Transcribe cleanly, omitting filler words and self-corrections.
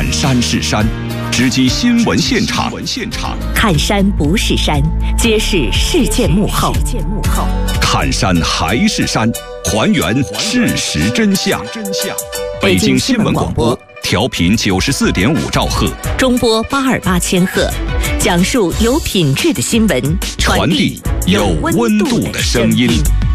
山是山，直击新闻现场。 看山不是山，揭示事件幕后。 看山还是山，还原事实真相。北京新闻广播，调频94.5兆赫， 中波828千赫，讲述有品质的新闻， 传递有温度的声音。